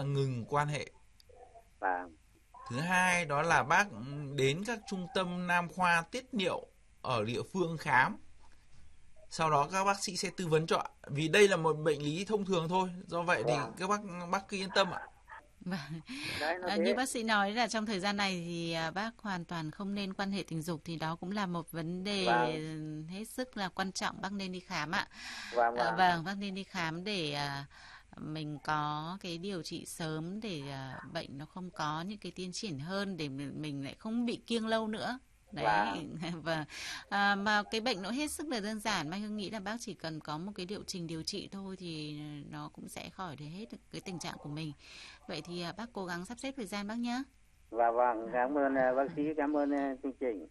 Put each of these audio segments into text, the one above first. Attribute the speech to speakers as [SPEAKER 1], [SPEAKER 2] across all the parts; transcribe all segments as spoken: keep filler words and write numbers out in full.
[SPEAKER 1] ngừng quan hệ.
[SPEAKER 2] Vâng.
[SPEAKER 1] Thứ hai đó là bác đến các trung tâm nam khoa tiết niệu ở địa phương khám. Sau đó các bác sĩ sẽ tư vấn cho, vì đây là một bệnh lý thông thường thôi. Do vậy thì các bác bác cứ yên tâm ạ.
[SPEAKER 3] Vâng. À, như bác sĩ nói là trong thời gian này thì bác hoàn toàn không nên quan hệ tình dục, thì đó cũng là một vấn đề vâng. hết sức là quan trọng. Bác nên đi khám ạ.
[SPEAKER 2] Vâng, vâng.
[SPEAKER 3] À, vâng, bác nên đi khám để à, mình có cái điều trị sớm, để à, bệnh nó không có những cái tiến triển hơn, để mình, mình lại không bị kiêng lâu nữa. Đấy, vâng. Và à, mà cái bệnh nó hết sức là đơn giản. Mai Hương nghĩ là bác chỉ cần có một cái liệu trình điều trị thôi thì nó cũng sẽ khỏi được hết cái tình trạng của mình. Vậy thì à, bác cố gắng sắp xếp thời gian bác nhé.
[SPEAKER 2] Vâng, vâng, cảm ơn bác sĩ, cảm ơn chương trình.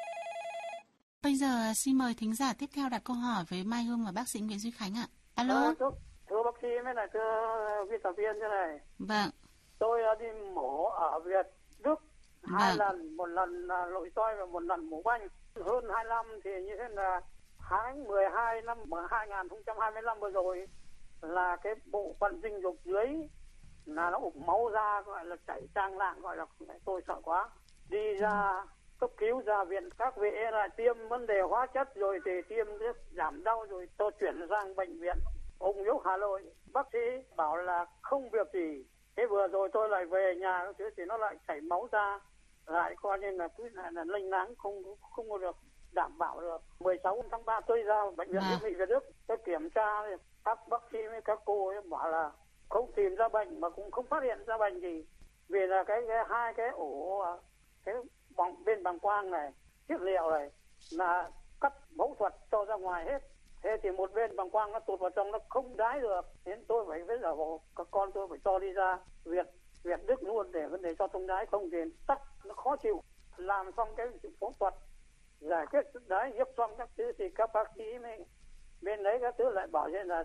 [SPEAKER 3] Bây giờ xin mời thính giả tiếp theo đặt câu hỏi với Mai Hương và bác sĩ Nguyễn Duy Khánh ạ. Alo.
[SPEAKER 4] À, thưa, thưa bác sĩ với lại thưa biên tập viên thế này.
[SPEAKER 3] Vâng.
[SPEAKER 4] Tôi đi mổ ở Việt Đức hai vâng. lần, một lần là nội soi và một lần mổ banh. Hơn hai năm thì như thế là tháng mười hai năm hai không hai lăm vừa rồi là cái bộ phận dinh dục dưới là nó ục máu ra, gọi là chảy tràng lạng, gọi là tôi sợ quá. Đi ra cấp cứu ra viện, các vị là tiêm vấn đề hóa chất rồi thì tiêm nước giảm đau, rồi tôi chuyển sang bệnh viện Ung Biếu Hà Nội. Bác sĩ bảo là không việc gì. Thế vừa rồi tôi lại về nhà chứ thì nó lại chảy máu ra, lại coi như là cứ là, là lênh láng, không không có được đảm bảo được. mười sáu tháng ba tôi ra bệnh viện Hữu nghị Việt Đức, tôi kiểm tra các bác sĩ với các cô ấy bảo là không tìm ra bệnh mà cũng không phát hiện ra bệnh gì, vì là cái, cái hai cái ổ cái bỏng bên bàng quang này, tiết liệu này là cắt phẫu thuật cho ra ngoài hết. Thế thì một bên bàng quang nó tụt vào trong, nó không đái được, nên tôi phải với giờ các con tôi phải cho đi ra Việt Việt Đức luôn để vấn đề cho thông đái, không thì tắc nó khó chịu. Làm xong cái phẫu thuật giải quyết đái giúp xong các thứ thì các bác sĩ mới bên đấy các thứ lại bảo vậy là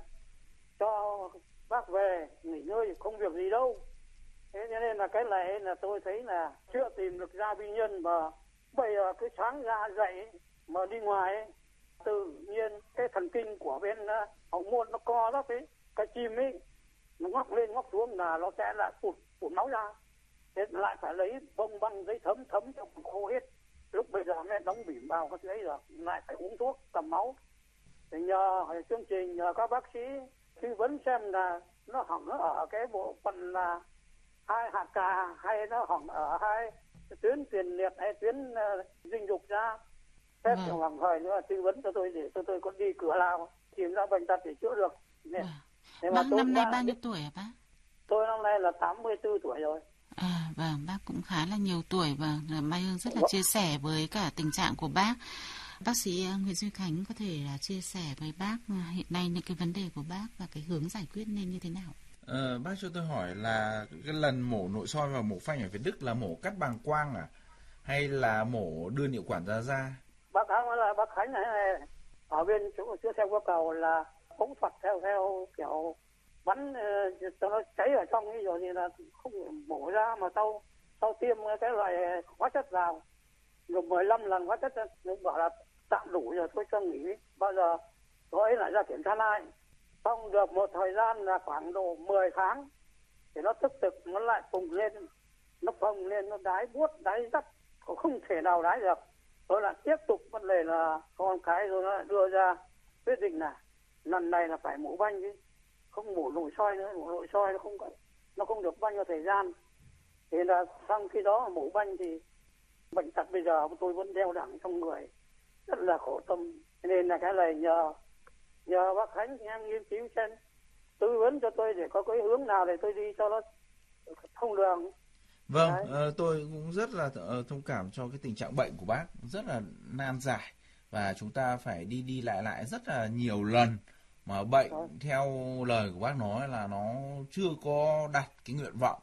[SPEAKER 4] cho bác về nghỉ ngơi, không việc gì đâu. Thế cho nên là cái này là tôi thấy là chưa tìm được ra nguyên nhân, mà bây giờ cứ sáng ra dậy mà đi ngoài ấy, tự nhiên cái thần kinh của bên uh, hậu môn nó co lắm ấy, cái chim ấy nó ngoắc lên ngoắc xuống là nó sẽ là tụt tụt máu ra. Thế lại phải lấy bông băng giấy thấm thấm cho khô hết. Lúc bây giờ mẹ đóng bỉm vào cái ấy rồi lại phải uống thuốc cầm máu. Thì nhờ chương trình, nhờ các bác sĩ tư vấn xem là nó hỏng ở cái bộ phận là hai hạt cà hay nó hỏng ở hai tuyến tiền liệt hay tuyến uh, dinh dục ra. Phép
[SPEAKER 3] vâng.
[SPEAKER 4] Tiểu Hoàng Thời nữa tư vấn cho tôi để cho tôi có đi cửa nào tìm ra bệnh tật để chữa được.
[SPEAKER 3] Vâng. Bác năm nay bao nhiêu tuổi hả bác?
[SPEAKER 4] Tôi năm nay là tám mươi tư tuổi rồi.
[SPEAKER 3] À vâng, bác cũng khá là nhiều tuổi và Mai Hương rất là chia sẻ với cả tình trạng của bác. Bác sĩ Nguyễn Duy Khánh có thể là chia sẻ với bác hiện nay những cái vấn đề của bác và cái hướng giải quyết nên như thế nào?
[SPEAKER 1] Ờ, bác cho tôi hỏi là cái lần mổ nội soi và mổ phanh ở Việt Đức là mổ cắt bàng quang à, hay là mổ đưa niệu quản ra da?
[SPEAKER 4] Bác Khánh là bác Khánh này, này ở bên chỗ chữa xe qua cầu là phẫu thuật theo theo kiểu bắn uh, cho nó cháy ở trong ấy, rồi thì là không mổ ra, mà sau sau tiêm cái loại hóa chất vào dùng mười lăm lần hóa chất, nó bảo là tạm đủ rồi thôi cho nghỉ. Bao giờ có ấy lại ra kiểm tra lại, xong được một thời gian là khoảng độ mười tháng thì nó tức thực nó lại phồng lên, nó phồng lên, nó đái buốt đái rắt, cũng không thể nào đái được. Tôi lại tiếp tục vấn đề là con cái, rồi nó lại đưa ra quyết định là lần này là phải mổ banh chứ không mổ nội soi nữa. Mổ nội soi nó không nó không được bao nhiêu thời gian, thì là xong khi đó mổ banh thì bệnh tật bây giờ tôi vẫn đeo đẳng trong người, rất là khổ tâm. Nên là cái này nhờ nhờ bác Khánh em nghiên cứu xem, tư vấn cho tôi để có cái hướng nào để tôi đi cho nó thông đường.
[SPEAKER 1] Vâng, uh, tôi cũng rất là uh, thông cảm cho cái tình trạng bệnh của bác, rất là nan giải và chúng ta phải đi đi lại lại rất là nhiều lần, mà bệnh ừ. theo lời của bác nói là nó chưa có đặt cái nguyện vọng.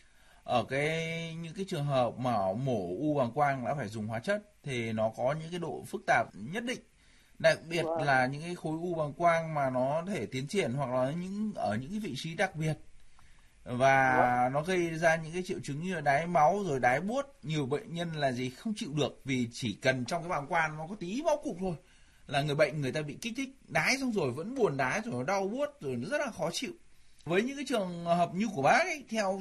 [SPEAKER 1] Ở cái những cái trường hợp mà mổ u bàng quang đã phải dùng hóa chất thì nó có những cái độ phức tạp nhất định, đặc biệt ừ. là những cái khối u bàng quang mà nó thể tiến triển hoặc là những ở những cái vị trí đặc biệt, và nó gây ra những cái triệu chứng như là đái máu rồi đái buốt. Nhiều bệnh nhân là gì không chịu được, vì chỉ cần trong cái bàng quang nó có tí máu cục thôi là người bệnh người ta bị kích thích đái, xong rồi vẫn buồn đái, rồi nó đau buốt, rồi nó rất là khó chịu. Với những cái trường hợp như của bác ấy, theo